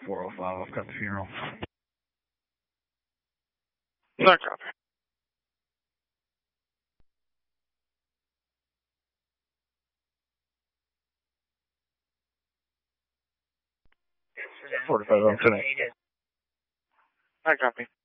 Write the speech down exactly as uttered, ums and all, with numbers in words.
four oh five. I've got the funeral. No copy. forty-five on tonight. No copy.